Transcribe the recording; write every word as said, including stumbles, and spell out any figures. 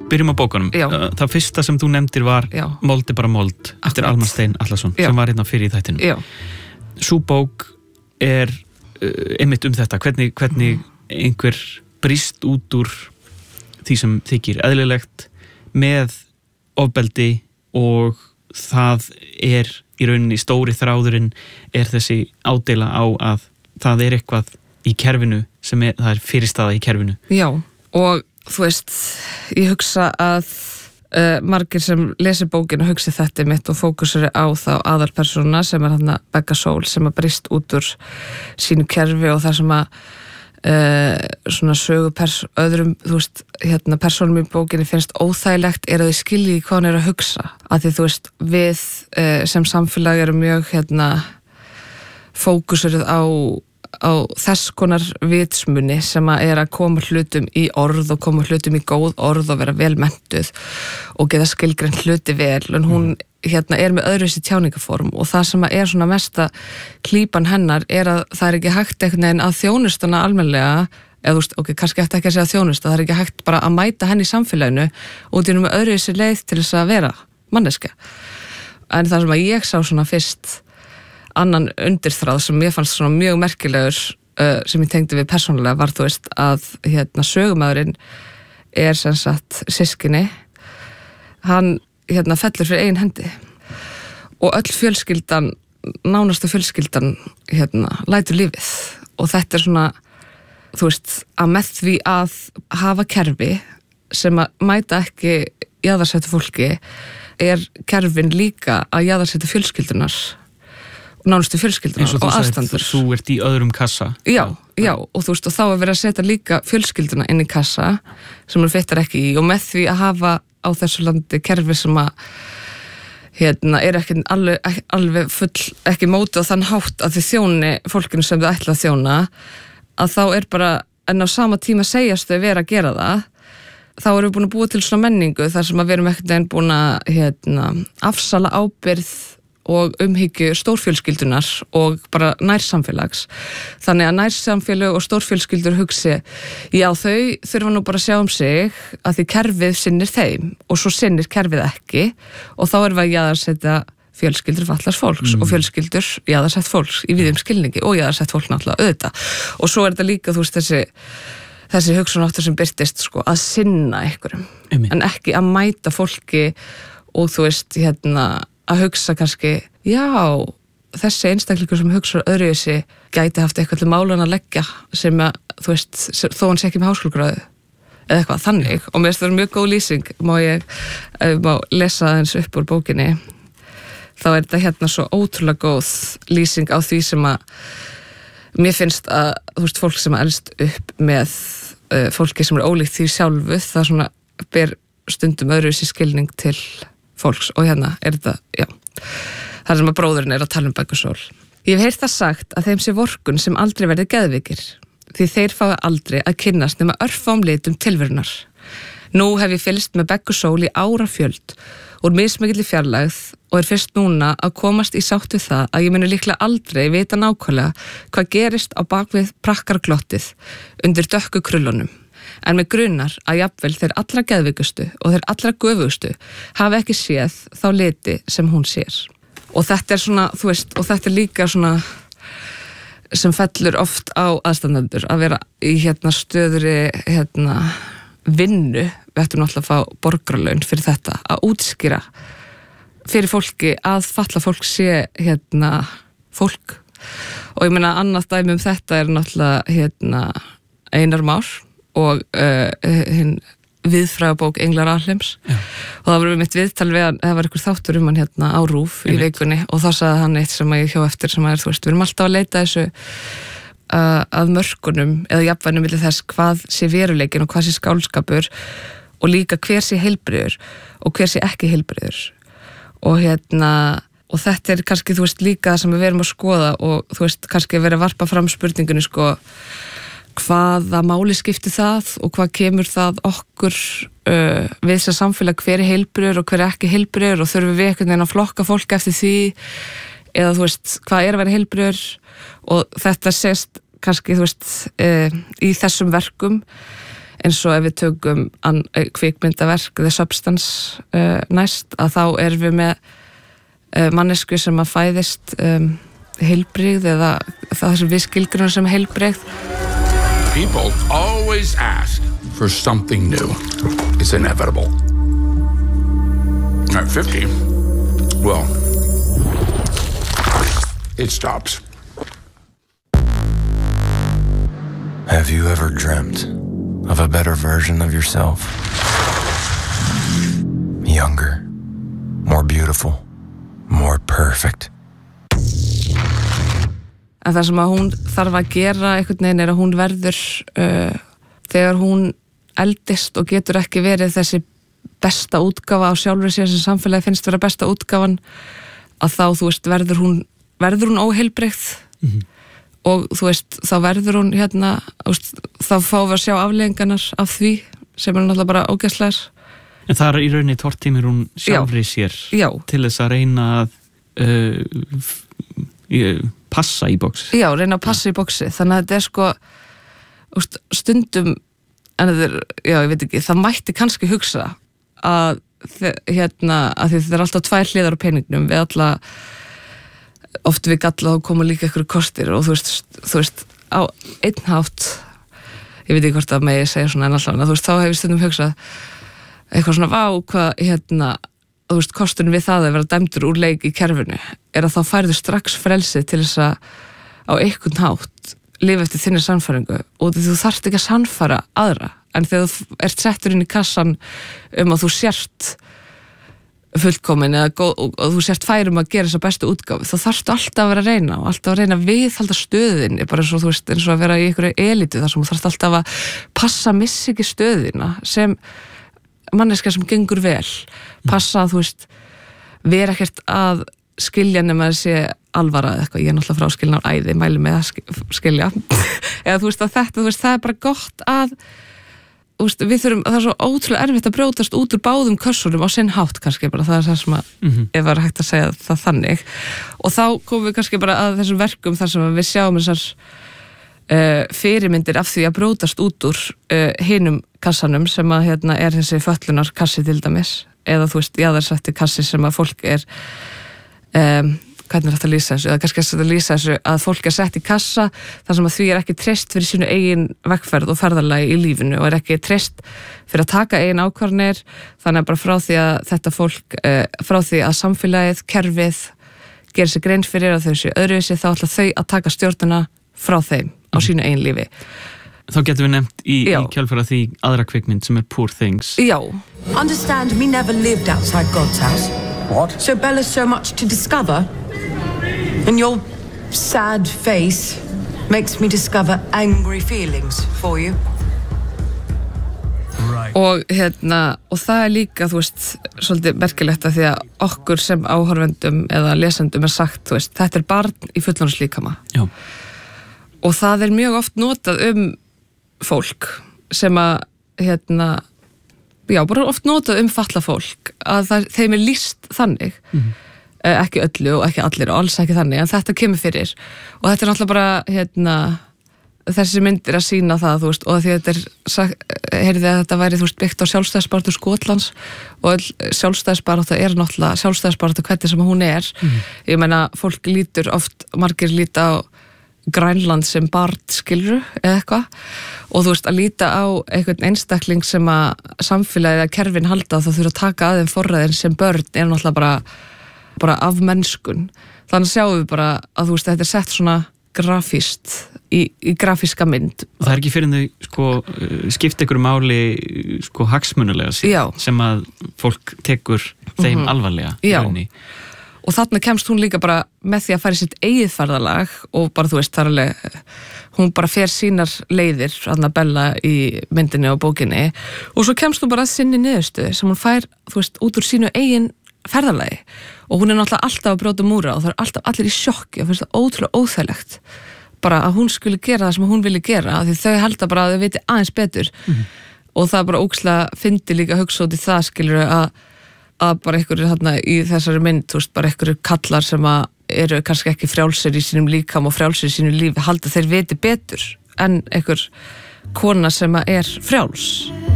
byrjum á bókunum. Já. Það fyrsta sem þú nefndir var Já. Mold er bara mold eftir Almar Stein Atlason Já. sem var hérna fyrir í þættinum. Já. Sú bók er uh, einmitt um þetta, hvernig, hvernig einhver brýst út úr því sem þykir eðlilegt með ofbeldi og það er í rauninni stóri þráðurinn er þessi ádeila á að það er eitthvað í kerfinu sem er, það er fyrirstaða í kerfinu. Já, og þú veist, ég hugsa að uh, margir sem lesi bókinu hugsi þetta mitt og fókusur á þá aðalpersónuna sem er þarna Begga Sól sem að brýst út úr sínu kerfi og það sem að Uh, svona sögu pers- öðrum þú veist, hérna persónum í bókinni finnst óþægilegt er að þau skilji hvað hann er að hugsa að því þú veist, við uh, sem samfélag erum mjög hérna fókusurð á, á þess konar vitsmunni sem að er að koma hlutum í orð og koma hlutum í góð orð og vera vel menntuð og geta skilgreint hluti vel en hún mm. hérna er með öðru þessi tjáningaform og það sem að er svona mesta klípan hennar er að það er ekki hægt einhvern veginn að þjónustana almennilega eða þú veist, ok, kannski eftir ekki að segja þjónusta það er ekki hægt bara að mæta henni í samfélaginu og því með öðru þessi leið til þess að vera manneska en það sem að ég sá svona fyrst annan undirþráð sem ég fannst svona mjög merkilegur uh, sem ég tengdi við persónulega var þú veist að hérna sögumæðurinn er sem sagt systkini hann hérna fellur fyrir eigin hendi og öll fjölskyldan nánastu fjölskyldan hérna lætur lífið og þetta er svona þú veist að með því að hafa kerfi sem að mæta ekki jaðarsettu fólki er kerfin líka að jaðarsettu fjölskyldunar nánustu fjölskyldunar og aðstandur. Þú ert í öðrum kassa. Já, já, og þú veist, og þá er verið að setja líka fjölskylduna inn í kassa sem hún fittar ekki í og með því að hafa á þessu landi kerfi sem að hérna, er ekki alveg, alveg full, ekki mótið á þann hátt að þið þjóni fólkinu sem þið ætla að þjóna, að þá er bara, en á sama tíma segjast þau vera að gera það, þá erum við búin að búa til svona menningu þar sem að við erum ekkert einn búin að hérna, afsala ábyrgð og umhyggju stórfjölskyldunar og bara nærsamfélags. Þannig að nærsamfélag og stórfjölskyldur hugsi, já þau þurfa nú bara að sjá um sig að því kerfið sinnir þeim og svo sinnir kerfið ekki og þá erum við að jaðarsetja fjölskyldur fallars fólks mm. og fjölskyldur jaðarsett fólks í víðum skilningi og jaðarsett fólk náttúrulega auðvitað. Og svo er þetta líka, þú veist, þessi þessi hugsunáttur sem byrtist sko að sinna einhverjum Einmitt. En ekki að mæta fólki og þú veist, hérna að hugsa kannski, já, þessi einstaklingur sem hugsa öðru þessi gæti haft eitthvað til málan að leggja sem að, þú veist, þó hann sé ekki með háskólagráðu eða eitthvað þannig og mér finnst það mjög góð lýsing, má ég má lesa aðeins upp úr bókinni þá er þetta hérna svo ótrúlega góð lýsing á því sem að mér finnst að, þú veist, fólk sem að elst upp með uh, fólki sem er ólíkt því sjálfu, það svona ber stundum öðru þessi skilning til fólks og hérna er þetta, já þar sem að bróðurinn er að tala um Beggu Sól. Ég hef heyrt það sagt að þeim sé vorkunn sem aldrei verði geðveikir því þeir fái aldrei að kynnast nema örfám litum tilverunar. Nú hef ég fylgst með Beggu Sól í árafjöld úr mismikilli fjarlægð og er fyrst núna að komast í sátt við það að ég muni líklega aldrei vita nákvæmlega hvað gerist á bakvið prakkarglottið undir dökku krullunum. En með grunar að jafnvel þeir allra geðvikustu og þeir allra göfugustu hafi ekki séð þá liti sem hún sér. Og þetta er svona, þú veist, og þetta er líka svona sem fellur oft á aðstandendur að vera í hérna stöðri hérna vinnu, við ættum náttúrulega að fá borgaralaun fyrir þetta, að útskýra fyrir fólki að fatla fólk sé hérna fólk. Og ég meina annað dæmi um þetta er náttúrulega hérna Einar Már og uh, hinn viðfræðabók Englar Alheims Já. Og það var mitt viðtal við hann, það var einhver þáttur um hann hérna á RÚV í vikunni og þá sagði hann eitt sem að ég hjá eftir sem að er, þú veist, við erum alltaf að leita þessu uh, að mörkunum eða jafnvæginu milli þess hvað sé veruleikin og hvað sé skálskapur og líka hver sé heilbrigður og hver sé ekki heilbrigður og hérna og þetta er kannski, þú veist, líka það sem við erum að skoða og þú veist, kannski verið að varpa fram spurningunni sko hvaða máli skipti það og hvað kemur það okkur uh, við þess að samfélag hver er heilbrigður og hver er ekki heilbrigður og þurfum við einhvern veginn að flokka fólk eftir því eða þú veist, hvað er að vera heilbrigður og þetta sést kannski, þú veist, uh, í þessum verkum eins og ef við tökum an, kvikmyndaverk The Substance uh, næst, að þá erum við með uh, mannesku sem að fæðist um, heilbrigð eða það sem við skilgrunum sem heilbrigð. People always ask for something new. It's inevitable. At fifty, well, it stops. Have you ever dreamt of a better version of yourself? Younger, more beautiful, more perfect. En það sem að hún þarf að gera einhvern veginn er að hún verður uh, þegar hún eldist og getur ekki verið þessi besta útgáfa á sjálfur sér sem samfélagi finnst vera besta útgáfan, að þá, þú veist, verður hún verður hún óheilbrigð mm-hmm. og þú veist, þá verður hún hérna, veist, þá fáum við að sjá afleiðingarnar af því sem er náttúrulega bara ógeðslegar. En það er í rauninni tortímir hún sjálfri sér Já. Til þess að reyna að uh, f- uh, passa í box. Já, reyna að passa í boxi, þannig að þetta er sko veist, stundum en þetta er, já, ég veit ekki, það mætti kannski hugsa að hérna, að því þetta er alltaf tvær hliðar á peningnum, við alla oft við galla þá koma líka ykkur kostir og þú veist, þú veist á einn hátt, ég veit ekki hvort að megi segja svona en alltaf, þú veist, þá hef ég stundum hugsað eitthvað svona, vá, hvað hérna, þú veist, kosturinn við það að vera dæmdur úr leik í kerfinu er að þá færðu strax frelsið til þess að á einhvern hátt lifa eftir þinni sannfæringu og þú þarft ekki að sannfæra aðra en þegar þú ert settur inn í kassan um að þú sért fullkomin eða góð, og, og þú sért færum að gera þessa bestu útgáfu, þá þarftu alltaf að vera að reyna og alltaf að reyna að viðhalda stöðinni bara eins og þú veist, eins og að vera í einhverju elítu þar sem þú þarft alltaf að passa að missa ekki stöðina sem manneska sem gengur vel passa að þú veist vera ekkert að skilja nema að sé alvara eða eitthvað, ég er náttúrulega fráskilin á æði mæli með að skilja eða þú veist að þetta, þú veist, það er bara gott að þú veist, við þurfum, það er svo ótrúlega erfitt að brjótast út úr báðum kössunum á sinn hátt kannski bara, það er það sem að mm-hmm. ef var hægt að segja það þannig og þá komum við kannski bara að þessum verkum þar sem við sjáum þessar uh, fyrirmyndir af því að brjótast út úr uh, hinum kassanum sem að hérna er þessi fötlunar kassi til dæmis eða þú veist, jaðarsætti kassi sem að fólk er um, hvernig er þetta að lýsa þessu, eða kannski að þetta lýsa þessu að fólk er sett í kassa þar sem að því er ekki treyst fyrir sínu eigin vegferð og ferðalagi í lífinu og er ekki treyst fyrir að taka eigin ákvarðanir, þannig að bara frá því að þetta fólk, uh, frá því að samfélagið, kerfið gerir sig grein fyrir að þau séu öðruvísi þá ætla þau að taka stjórnuna frá þeim á sínu eigin lífi. Þá getum við nefnt í, í kjölfara því aðra kvikmynd sem er Poor Things. Já. Understand me never lived outside God's house. What? So Bella's so much to discover. And your sad face makes me discover angry feelings for you. Right. Og hérna, og það er líka, þú veist, svolítið merkilegt að því að okkur sem áhorfendum eða lesendum er sagt, þú veist, þetta er barn í fullorðinslíkama. Já. Og það er mjög oft notað um fólk sem að, hérna, já, bara oft notað um fatlað fólk að það, þeim er lýst þannig. Mm-hmm. Ekki öllu og ekki allir og alls ekki þannig en þetta kemur fyrir og þetta er náttúrulega bara hérna, þessi myndir að sína það þú veist, og því þetta er heyrði að þetta væri þú veist, byggt á sjálfstæðisbaráttu Skotlands og sjálfstæðisbaráttu er náttúrulega sjálfstæðisbaráttu hvernig sem hún er mm. ég meina fólk lítur oft margir líta á Grænland sem barn skilru eða eitthvað og þú veist að líta á einhvern einstakling sem að samfélagið að kerfin halda þá þurfa að taka að þeim forræðin sem börn er náttúrulega bara bara af mennskun. Þannig sjáum við bara að þú veist, þetta er sett svona grafíst, í, í grafíska mynd. Og það er ekki fyrir þau sko skipta ykkur máli sko hagsmunulega síðan, sem að fólk tekur þeim mm-hmm. alvarlega. Já. Raunni. Og þarna kemst hún líka bara með því að fara í sitt eigið ferðalag og bara þú veist, það er alveg, hún bara fer sínar leiðir, Anna Bella í myndinni og bókinni og svo kemst hún bara að sinni niðurstöðu sem hún fær, þú veist, út úr sínu eigin ferðalagi og hún er náttúrulega alltaf að brjóta múra og það er alltaf allir í sjokki og finnst það ótrúlega óþægilegt bara að hún skulle gera það sem hún vilji gera því þau halda bara að þau viti aðeins betur mm-hmm. og það er bara ókslega fyndi líka hugsa út í það skilur að, að bara einhverjir þarna í þessari mynd þú veist, bara einhverjir kallar sem að eru kannski ekki frjálsir í sínum líkam og frjálsir í sínum lífi halda þeir viti betur en einhver kona sem að er frjáls